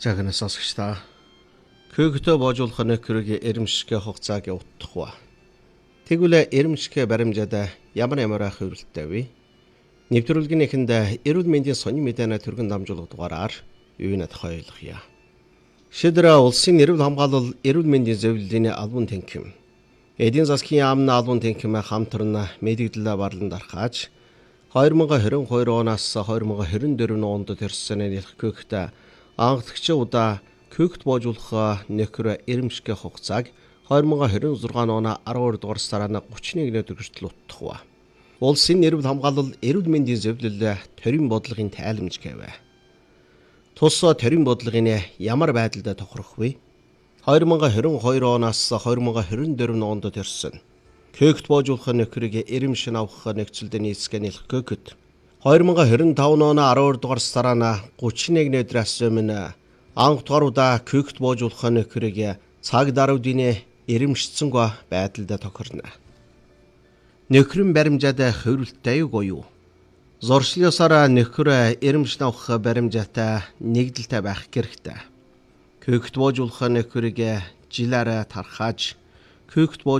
Загнаас сонсогч та көөгтөө боожуулах нөхрийг эрэмшгэ хугацааг явуулах ба. Тэгвэл эрэмшгэ баримжаад ямар хөвөлттэй вэ? Нэвтрүүлгийнхэнтэй эрүүл мэндийн сонин мэдээний түргэн дамжуулах дугаараар юуны тухай ойлгоё. Шийдвэр улсын эрүүл хамгаалал эрүүл мэндийн зөвлөлийн албан танхим. Эдийн засгийн яамны албан танхим хамтран мэдээлэл барлан дарахаж 2022 оноос 2024 онд төрсөн нэлэх көөгт анхдагчдаа көөгт боожуулах нөхөр эрэмшгэ хугацааг 2026 оны 12 дугаар сарын 31-нд хүртэл утгах ба. Улсын эрүүл хамгаалал эрүүл мэндийн зөвлөл төрийн бодлогын тайламж гэв. Тус төрийн бодлогын ямар байдалд тохирох вэ? 2022 оноос 2024 онд төрсөн көөгт боожуулах нөхрийг эрэмшин авах нөхцөлд нийцгэн нэлэх көөгт 2025 оны 12 дугаар сарын 31-ний өдрөөс өмнө анх удаа көөгт боожуулах нөхрийг цаг даруйдын эрэмшсэнгүй байдалд тохирно. Нөхрийн баримжаад хөвөлттэй юу? Зуршлын нөхөр эрэмшин авах баримжаатай нэгдэлтэй байх хэрэгтэй. Көөгт боожуулах нөхрийг жилээр тархаж көөгт